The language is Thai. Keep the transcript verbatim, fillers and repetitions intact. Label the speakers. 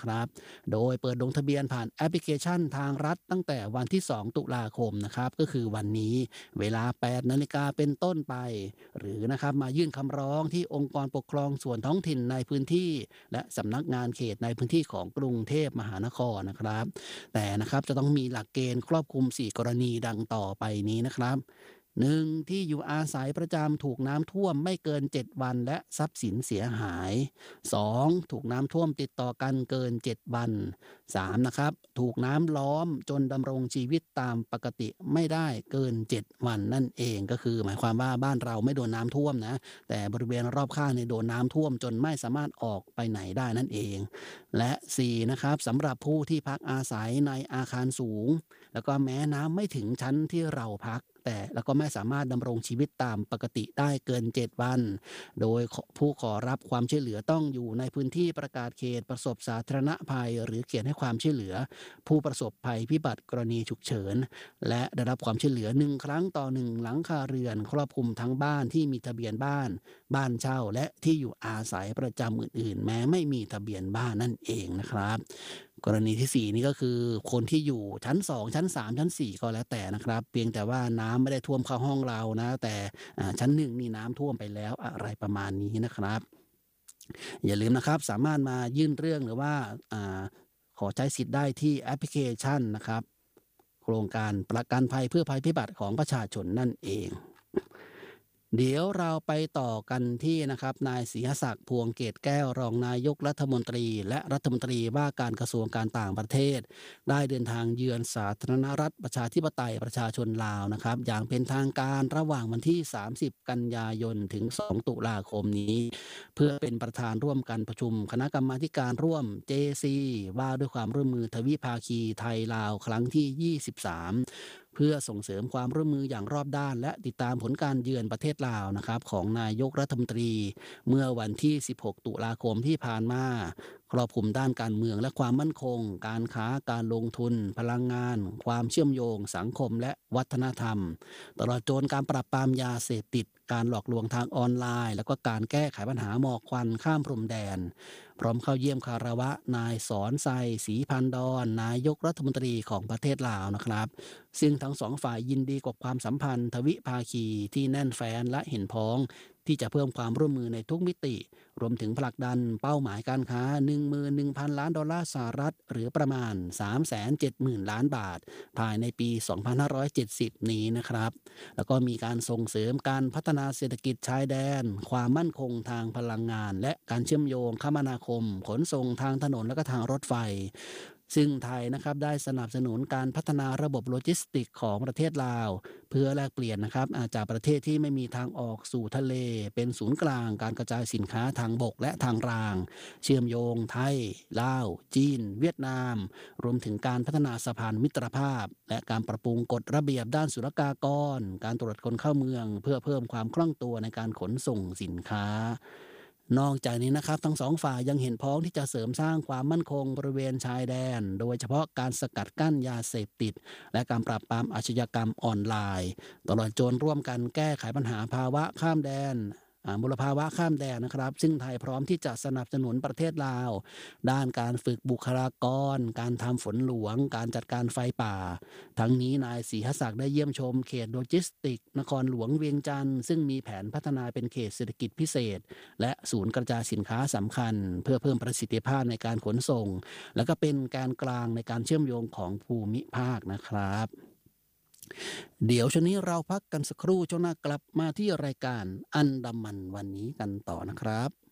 Speaker 1: นะครับโดยเปิดลงทะเบียนผ่านแอปพลิเคชันทางรัฐตั้งแต่วันที่สองตุลาคมนะครับก็คือวันนี้เวลาแปดนาฬิกาเป็นต้นไปหรือนะครับมายื่นคำร้องที่องค์กรปกครองส่วนท้องถิ่นในพื้นที่และสำนักงานเขตในพื้นที่ของกรุงเทพมหานครนะครับแต่นะครับจะต้องมีหลักเกณฑ์ครอบคลุมสี่กรณีดังต่อไปนี้นะครับหนึ่งที่อยู่อาศัยประจำถูกน้ำท่วมไม่เกินเจ็ดวันและทรัพย์สินเสียหายสองถูกน้ำท่วมติดต่อกันเกินเจ็ดวันสามนะครับถูกน้ำล้อมจนดำรงชีวิตตามปกติไม่ได้เกินเจ็ดวันนั่นเองก็คือหมายความว่าบ้านเราไม่โดนน้ำท่วมนะแต่บริเวณรอบข้างเนี่ยโดนน้ำท่วมจนไม่สามารถออกไปไหนได้นั่นเองและสี่นะครับสำหรับผู้ที่พักอาศัยในอาคารสูงแล้วก็แม้น้ำไม่ถึงชั้นที่เราพักแต่แล้วก็ไม่สามารถดำรงชีวิตตามปกติได้เกินเจ็ดวันโดยผู้ขอรับความช่วยเหลือต้องอยู่ในพื้นที่ประกาศเขตประสบสาธารณภัยหรือเขียนให้ความช่วยเหลือผู้ประสบภัยพิบัติกรณีฉุกเฉินและได้รับความช่วยเหลือหนึ่งครั้งต่อหนึ่งหลังคาเรือนครอบคลุมทั้งบ้านที่มีทะเบียนบ้านบ้านเช่าและที่อยู่อาศัยประจำอื่นๆแม้ไม่มีทะเบียนบ้านนั่นเองนะครับกรณีที่สี่นี่ก็คือคนที่อยู่ชั้นสองชั้นสามชั้นสี่ก็แล้วแต่นะครับเพียงแต่ว่าน้ำไม่ได้ท่วมเข้าห้องเรานะแต่ชั้นหนึ่งนี่น้ำท่วมไปแล้วอะไรประมาณนี้นะครับอย่าลืมนะครับสามารถมายื่นเรื่องหรือว่าอาขอใช้สิทธิ์ได้ที่แอปพลิเคชันนะครับโครงการประกันภัยเพื่อภัยพิบัติของประชาชนนั่นเองเดี๋ยวเราไปต่อกันที่นะครับนายศรีหศักดิ์พวงเกตแก้วรองนายกรัฐมนตรีและรัฐมนตรีว่าการกระทรวงการต่างประเทศได้เดินทางเยือนสาธารณรัฐประชาธิปไตยประชาชนลาวนะครับอย่างเป็นทางการระหว่างวันที่สามสิบกันยายนถึงสองตุลาคมนี้เพื่อเป็นประธานร่วมกันประชุมคณะกรรมาธิการร่วม เจ ซี ว่าด้วยความร่วมมือทวิภาคีไทยลาวครั้งที่ยี่สิบสามเพื่อส่งเสริมความร่วมมืออย่างรอบด้านและติดตามผลการเยือนประเทศลาวนะครับของนายกรัฐมนตรีเมื่อวันที่สิบหกตุลาคมที่ผ่านมาครอบคลุมด้านการเมืองและความมั่นคงการค้าการลงทุนพลังงานความเชื่อมโยงสังคมและวัฒนธรรมตลอดจนการปราบปรามยาเสพติดการหลอกลวงทางออนไลน์แล้วก็การแก้ไขปัญหาหมอกควันข้ามพรมแดนพร้อมเข้าเยี่ยมคารวะนายสอนไซศรีพันดอนนายกรัฐมนตรีของประเทศลาวนะครับซึ่งทั้งสองฝ่ายยินดีกับความสัมพันธ์ทวิภาคีที่แน่นแฟ้นและเห็นพ้องที่จะเพิ่มความร่วมมือในทุกมิติรวมถึงผลักดันเป้าหมายการค้า หนึ่งหมื่นหนึ่งพัน ล้านดอลลาร์สหรัฐหรือประมาณ สามแสนเจ็ดหมื่น ล้านบาทภายในปี สองพันห้าร้อยเจ็ดสิบ นี้นะครับแล้วก็มีการส่งเสริมการพัฒนาเศรษฐกิจชายแดนความมั่นคงทางพลังงานและการเชื่อมโยงคมนาคมขนส่งทางถนนและก็ทางรถไฟซึ่งไทยนะครับได้สนับสนุนการพัฒนาระบบโลจิสติกของประเทศลาวเพื่อแลกเปลี่ยนนะครับจากประเทศที่ไม่มีทางออกสู่ทะเลเป็นศูนย์กลางการกระจายสินค้าทางบกและทางรางเชื่อมโยงไทยลาวจีนเวียดนามรวมถึงการพัฒนาสะพานมิตรภาพและการปรับปรุงกฎระเบียบด้านศุลกากรการตรวจคนเข้าเมืองเพื่อเพิ่มความคล่องตัวในการขนส่งสินค้านอกจากนี้นะครับทั้งสองฝ่ายยังเห็นพ้องที่จะเสริมสร้างความมั่นคงบริเวณชายแดนโดยเฉพาะการสกัดกั้นยาเสพติดและการปราบปรามอาชญากรรมออนไลน์ตลอดจนร่วมกันแก้ไขปัญหาภาวะข้ามแดนมลภาวะข้ามแดนนะครับซึ่งไทยพร้อมที่จะสนับสนุนประเทศลาวด้านการฝึกบุคลากรการทำฝนหลวงการจัดการไฟป่าทั้งนี้นายศรีหศักดิ์ได้เยี่ยมชมเขตโลจิสติกนครหลวงเวียงจันทร์ซึ่งมีแผนพัฒนาเป็นเขตเศรษฐกิจพิเศษและศูนย์กระจายสินค้าสำคัญเพื่อเพิ่มประสิทธิภาพในการขนส่งและก็เป็นการกลางในการเชื่อมโยงของภูมิภาคนะครับเดี๋ยวช่วงนี้เราพักกันสักครู่ช่วงหน้ากลับมาที่รายการอันดามันวันนี้กันต่อนะครับ